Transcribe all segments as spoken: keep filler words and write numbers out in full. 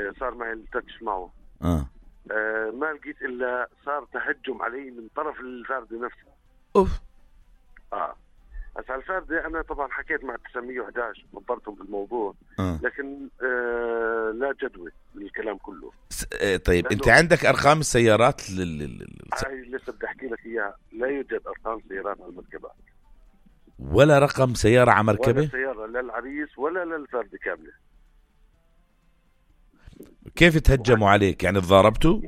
اللي صار معي التاتش معه اه آه ما لقيت الا صار تهجم علي من طرف الفردة نفسها. اوف. اه هسا الفردة انا طبعا حكيت مع تسعمية وإحدى عشر خبرتهم بالموضوع آه. لكن آه لا جدوى من الكلام كله. س... آه طيب انت عندك ارقام السيارات لل... لل... هاي لسه بدي احكي لك اياها، لا يوجد ارقام سيارات على المركبات ولا رقم سيارة على مركبة؟ ولا سيارة للعريس ولا للفردة كاملة. كيف تهجموا عليك؟ يعني تضاربتوا؟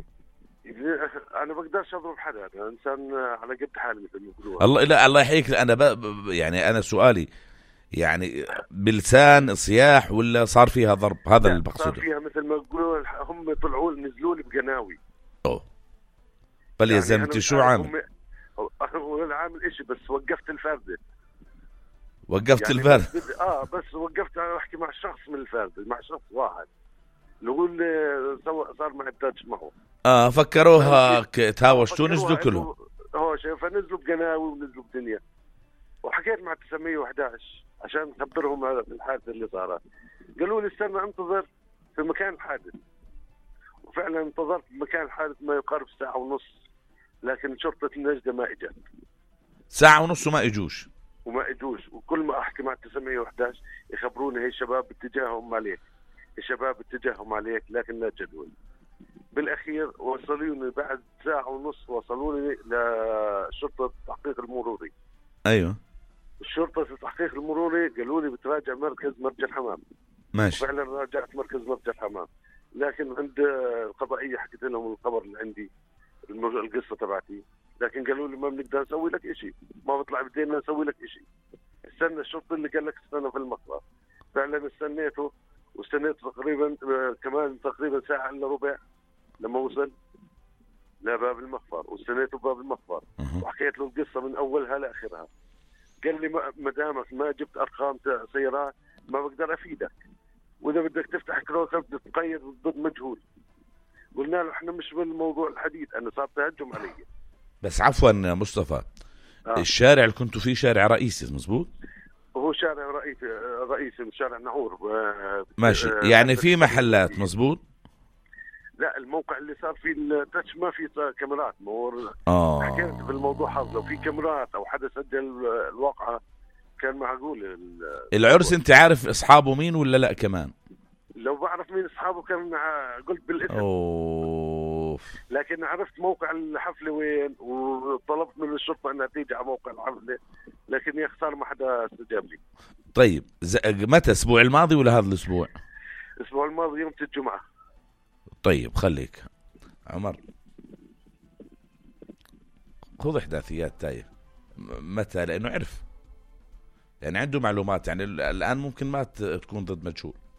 انا بقدرش اضرب حدا، انا انسان على قد حالي مثل ما بيقولوا. الله لا الله يحييك. انا ب... ب- يعني انا سؤالي يعني بلسان صياح ولا صار فيها ضرب؟ هذا اللي صار بقصده. فيها مثل ما بيقولوا هم طلعوا نزلوا لي بقناوي. اوه فليزمت يعني شو عامل؟ هو العامل اشي بس وقفت الفردة. وقفت يعني الفرد؟ بس بدي اه بس وقفت احكي مع شخص من الفردة، مع شخص واحد اللي هو اللي سو- صار مع التاتش معه. اه فكروها ك- تهاوشتوا نزلوا كلهم. هو شايف فنزلوا بقناوي ونزلوا بدنيا. وحكيت مع تسعمية وإحدى عشر عشان نخبرهم على الحادثة اللي صارت. قالوا لي استنى انتظر في مكان الحادث، وفعلا انتظرت في مكان الحادث ما يقارب ساعة ونص، لكن شرطة النجدة ما اجت. ساعة ونص وما اجوش؟ وما اجوش. وكل ما احكي مع تسعمية وإحدى عشر يخبروني هي الشباب باتجاههم عليك، الشباب باتجاههم عليك، لكن لا جدول. بالاخير وصلوني بعد ساعة ونص، وصلوني لشرطة التحقيق المروري. ايوه الشرطة التحقيق المروري قالوا لي بتراجع مركز مرج الحمام. ماشي. فعلا راجعت مركز مرج الحمام، لكن عند القضائية حكيت لهم الخبر اللي عندي، المر- القصة تبعتي، لكن قالوا لي ما بنقدر نسوي لك إشي، ما بطلع بدينا نسوي لك إشي، استنى الشرطة اللي قال لك استنى في المقطع. فعلا استنيته، واستنيت تقريبا آه، كمان تقريبا ساعة إلا ربع لما وصل لباب المخفر، واستنيته بباب المخفر أه. وحكيت له القصة من أولها لآخرها. قال لي ما ما دامك ما جبت ارقام سيارات ما بقدر افيدك، واذا بدك تفتح كروكب تتقيد ضد مجهول. قلنا له احنا مش بالموضوع الحديث، انا صار تهجم علي. بس عفوا مصطفى، آه. الشارع اللي كنتوا فيه شارع رئيسي مزبوط؟ وهو شارع رئيسي رئيسي شارع نعور. ماشي. يعني في محلات مزبوط؟ لا الموقع اللي صار فيه التاتش ما في كاميرات. مور اه حكيت بالموضوع حظ، لو في كاميرات او حدا سجل الواقعة كان معقول. العرس انت عارف اصحابه مين ولا لا كمان؟ لو بعرف مين اصحابه كان قلت بالاسم. اوف. لكن عرفت موقع الحفلة وين، وطلبت من الشرطة انها تيجي على موقع الحفلة، لكن يا خسارة ما حدا استجاب لي. طيب ز... متى؟ الاسبوع الماضي ولا هذا الاسبوع؟ الاسبوع الماضي يوم الجمعة. طيب خليك عمر خذ احداثيات تايه. متى؟ لانه عرف يعني عنده معلومات، يعني الان ممكن ما تكون ضد مجهول.